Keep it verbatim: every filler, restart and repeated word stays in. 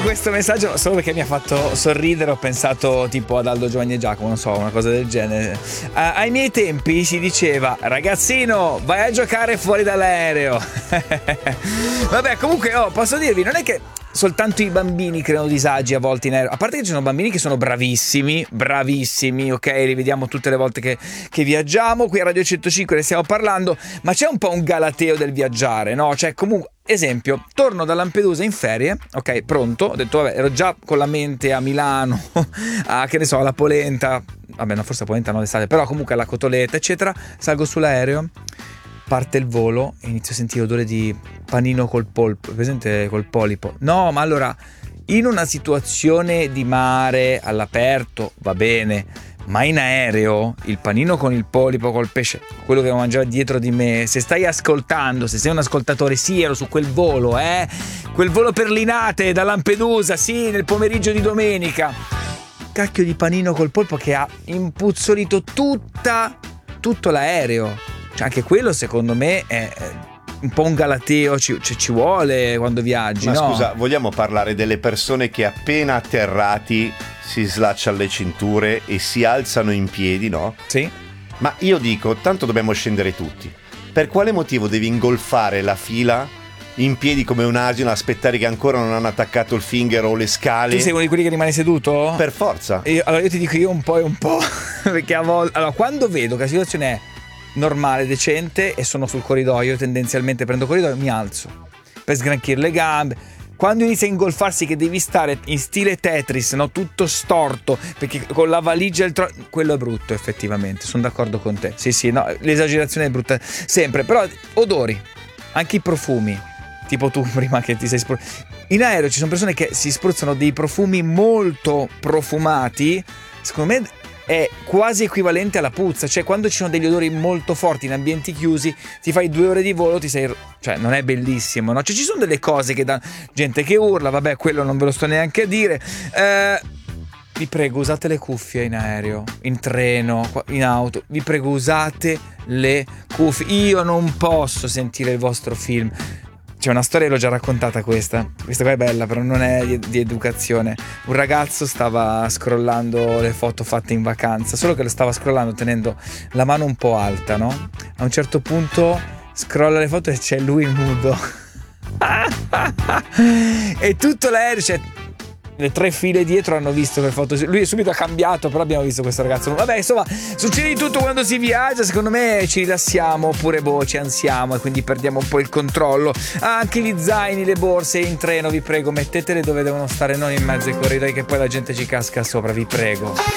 questo messaggio solo perché mi ha fatto sorridere. Ho pensato tipo ad Aldo, Giovanni e Giacomo, non so, una cosa del genere. Uh, ai miei tempi si diceva: ragazzino, vai a giocare fuori dall'aereo. Vabbè, comunque, oh, posso dirvi, non è che soltanto i bambini creano disagi a volte in aereo. A parte che ci sono bambini che sono bravissimi, bravissimi, ok? Li vediamo tutte le volte che, che viaggiamo. Qui a Radio centocinque ne stiamo parlando, ma c'è un po' un galateo del viaggiare, no? Cioè, comunque, esempio, torno da Lampedusa in ferie, ok, pronto, ho detto, vabbè, ero già con la mente a Milano, a, che ne so, alla polenta, vabbè, no, forse a polenta non l'estate, però comunque alla cotoletta, eccetera. Salgo sull'aereo, parte il volo e inizio a sentire odore di panino col polpo, presente, col polipo. No, ma allora, in una situazione di mare all'aperto va bene, ma in aereo il panino con il polipo, col pesce, quello che mangiava dietro di me, se stai ascoltando, se sei un ascoltatore, sì, ero su quel volo, eh, quel volo per Linate da Lampedusa, sì, nel pomeriggio di domenica, cacchio di panino col polpo che ha impuzzolito tutta tutto l'aereo. Cioè, anche quello secondo me è un po' un galateo, ci, ci, ci vuole quando viaggi. Ma no? scusa, vogliamo parlare delle persone che appena atterrati si slacciano le cinture e si alzano in piedi, no? Sì. Ma io dico, tanto dobbiamo scendere tutti. Per quale motivo devi ingolfare la fila in piedi come un asino, aspettare che ancora non hanno attaccato il finger o le scale? Tu sei uno di quelli che rimane seduto? Per forza. Io, allora io ti dico io un po' e un po'. Perché a volte, allora, quando vedo che la situazione è normale, decente e sono sul corridoio, tendenzialmente prendo corridoio, mi alzo per sgranchire le gambe. Quando inizia a ingolfarsi che devi stare in stile Tetris, no, tutto storto, perché con la valigia il tro... quello è brutto, effettivamente, sono d'accordo con te. Sì, sì, no, l'esagerazione è brutta sempre, però odori, anche i profumi, tipo tu prima che ti sei spruzzato. In aereo ci sono persone che si spruzzano dei profumi molto profumati, secondo me è quasi equivalente alla puzza. Cioè, quando ci sono degli odori molto forti in ambienti chiusi, ti fai due ore di volo, ti sei, cioè non è bellissimo, no? Cioè, ci sono delle cose che danno, gente che urla, vabbè, quello non ve lo sto neanche a dire. eh, vi prego, usate le cuffie in aereo, in treno, in auto, vi prego, usate le cuffie. Io non posso sentire il vostro film. C'è una storia, l'ho già raccontata questa. Questa qua è bella, però non è di, di educazione. Un ragazzo stava scrollando le foto fatte in vacanza, solo che lo stava scrollando tenendo la mano un po' alta, no? A un certo punto scrolla le foto e c'è lui nudo. E tutto l'aereo, cioè le tre file dietro hanno visto le foto. Lui subito ha cambiato, però abbiamo visto questo ragazzo. Vabbè, insomma, succede di tutto quando si viaggia. Secondo me ci rilassiamo oppure boh, ci ansiamo e quindi perdiamo un po' il controllo. Anche gli zaini, le borse in treno, vi prego, mettetele dove devono stare, non in mezzo ai corridoi, che poi la gente ci casca sopra, vi prego.